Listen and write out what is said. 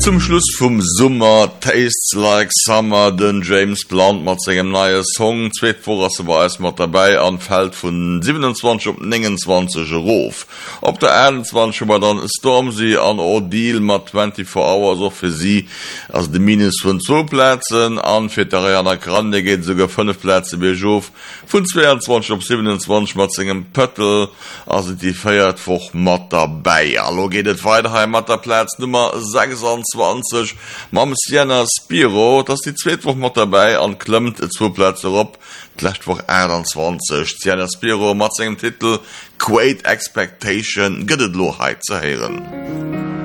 Zum Schluss vom Sommer Tastes Like Summer den James Blunt mat segem neue Song zweet vorrasse war es mat dabei anfällt vun 27 op 29 Rof. Op der 21 war dann Stormzy an Ordeal mat 24 Hours auch für sie as de Minus vun 2 Plätzen an fir der Ariana Grande geht sogar 5 Plätze wie Jof vun 22 op 27 mat segem Pöttel also die feiert woch mat dabei. Allo geht et weiterheim mat der Platz Nummer 26 Mam Sienna Spiro, dass die zweite Woche mit dabei anklemmt 2 Plätze op, gleich Woche 21. Sienna Spiro mit seinem Titel Great Expectation, geht es lo heit zu hören.